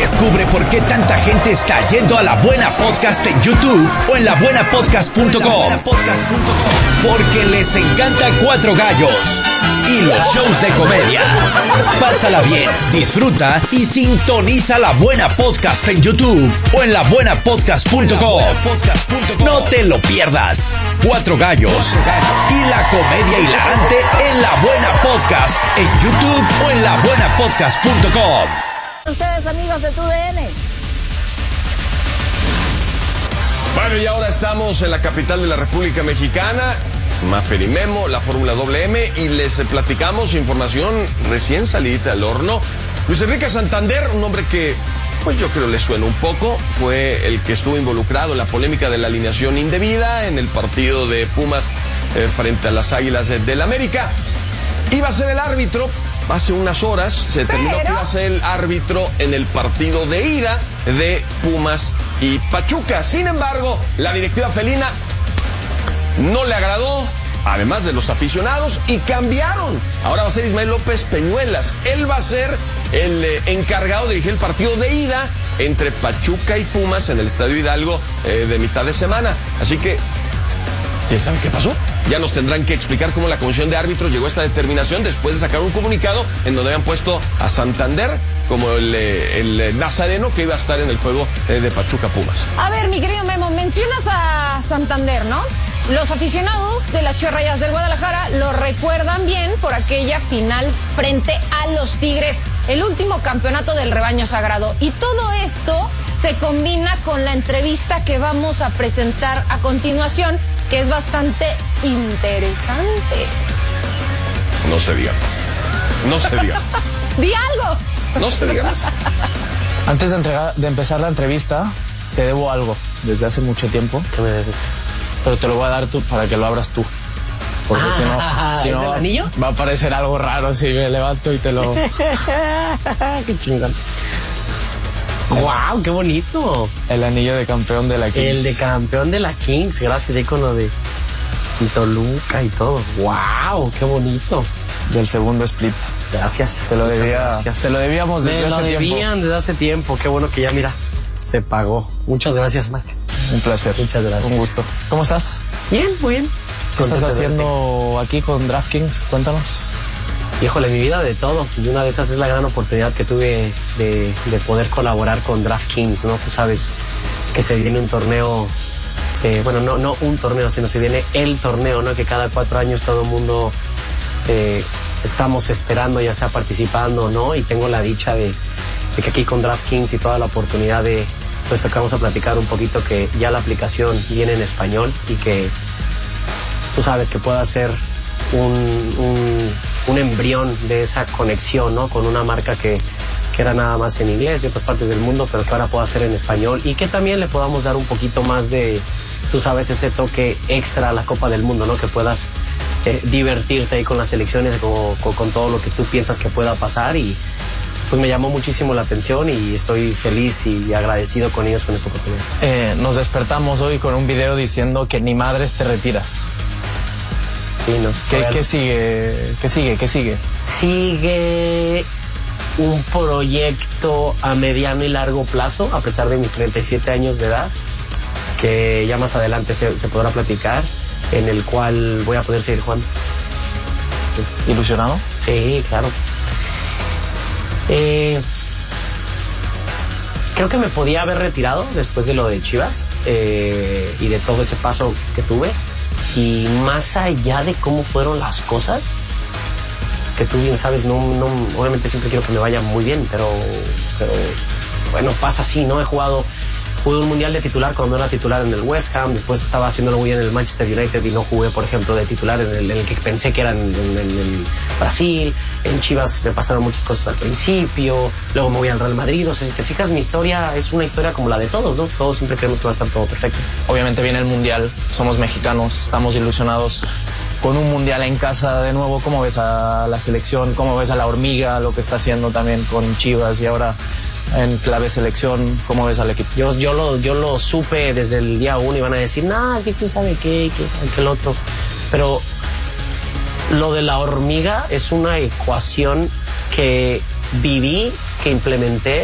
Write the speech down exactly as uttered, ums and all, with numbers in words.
Descubre por qué tanta gente está yendo a La Buena Podcast en YouTube o en la buena podcast punto com. Porque les encanta Cuatro Gallos y los shows de comedia. Pásala bien, disfruta y sintoniza La Buena Podcast en YouTube o en la buena podcast punto com. No te lo pierdas. Cuatro Gallos y la comedia hilarante en La Buena Podcast en YouTube o en la buena podcast punto com. Ustedes, amigos de TUDN. Bueno, y ahora estamos en la capital de la República Mexicana, Maffer y Memo, la Fórmula doble eme, y les platicamos información recién salida al horno. Luis Enrique Santander, un hombre que, pues yo creo le suena un poco, fue el que estuvo involucrado en la polémica de la alineación indebida en el partido de Pumas eh, frente a las Águilas del América. Iba a ser el árbitro. Hace unas horas se determinó que iba a ser el árbitro en el partido de ida de Pumas y Pachuca. Sin embargo, la directiva felina no le agradó, además de los aficionados, y cambiaron. Ahora va a ser Ismael López Peñuelas. Él va a ser el eh, encargado de dirigir el partido de ida entre Pachuca y Pumas en el Estadio Hidalgo eh, de mitad de semana. Así que, ¿quién sabe qué pasó? Ya nos tendrán que explicar cómo la Comisión de Árbitros llegó a esta determinación después de sacar un comunicado en donde habían puesto a Santander como el, el nazareno que iba a estar en el juego de Pachuca Pumas. A ver, mi querido Memo, mencionas a Santander, ¿no? Los aficionados de las Chivas Rayadas del Guadalajara lo recuerdan bien por aquella final frente a los Tigres, el último campeonato del rebaño sagrado. Y todo esto se combina con la entrevista que vamos a presentar a continuación, que es bastante interesante. No se diga más. No se diga más. ¡Di algo! No se diga más. Antes de, entregar, de empezar la entrevista, te debo algo desde hace mucho tiempo. ¿Qué me debes? Pero te lo voy a dar tú para que lo abras tú. Porque ah, si no, si ¿es no el anillo? Va a parecer algo raro si me levanto y te lo... ¡Qué chingón! ¡Guau! ¡Qué bonito! El anillo de campeón de la Kings. El de campeón de la Kings, gracias, ahí con lo de Toluca y todo. ¡Guau! ¡Qué bonito! Del segundo split. Gracias. Te lo debía, gracias. Te lo debíamos desde Me hace lo tiempo. debían desde hace tiempo. Qué bueno que ya, mira, se pagó. Muchas gracias, Marc. Un placer. Muchas gracias. Un gusto. ¿Cómo estás? Bien, muy bien. ¿Qué estás haciendo aquí con DraftKings? Cuéntanos. Híjole, mi vida de todo. Y una de esas es la gran oportunidad que tuve de, de poder colaborar con DraftKings, ¿no? Tú sabes que se viene un torneo, eh, bueno, no, no un torneo, sino se viene el torneo, ¿no? Que cada cuatro años todo el mundo eh, estamos esperando, ya sea participando, ¿no? Y tengo la dicha de, de que aquí con DraftKings y toda la oportunidad de, pues que vamos a platicar un poquito, que ya la aplicación viene en español y que tú sabes que pueda ser un, un, un embrión de esa conexión, ¿no? Con una marca que, que era nada más en inglés y otras partes del mundo, pero que ahora pueda ser en español y que también le podamos dar un poquito más de, tú sabes, ese toque extra a la Copa del Mundo, ¿no? Que puedas eh, divertirte ahí con las selecciones, con, con, con todo lo que tú piensas que pueda pasar, y pues me llamó muchísimo la atención y estoy feliz y agradecido con ellos con esta oportunidad. Eh, nos despertamos hoy con un video diciendo que ni madres te retiras. Sí, ¿no? ¿Qué, ¿Qué sigue? ¿Qué sigue? ¿Qué sigue? Sigue un proyecto a mediano y largo plazo, a pesar de mis treinta y siete años de edad, que ya más adelante se, se podrá platicar, en el cual voy a poder seguir jugando. ¿Ilusionado? Sí, claro. Eh, creo que me podía haber retirado después de lo de Chivas eh, y de todo ese paso que tuve. Y más allá de cómo fueron las cosas, que tú bien sabes, no, no, obviamente siempre quiero que me vaya muy bien, pero, pero bueno, pasa así, ¿no? He jugado, jugué un mundial de titular cuando era titular en el West Ham, después estaba haciéndolo muy bien en el Manchester United y no jugué, por ejemplo, de titular en el, en el que pensé que era en, en, en, en Brasil. En Chivas me pasaron muchas cosas al principio, luego me voy al Real Madrid. O sea, si te fijas, mi historia es una historia como la de todos, ¿no? Todos siempre creemos que va a estar todo perfecto. Obviamente viene el mundial, somos mexicanos, estamos ilusionados con un mundial en casa de nuevo. ¿Cómo ves a la selección? ¿Cómo ves a la hormiga, lo que está haciendo también con Chivas y ahora en clave selección? ¿Cómo ves al equipo? Yo, yo, lo, yo lo supe desde el día uno y van a decir, no, es que quién sabe qué, quién sabe qué el otro. Pero lo de la hormiga es una ecuación que viví, que implementé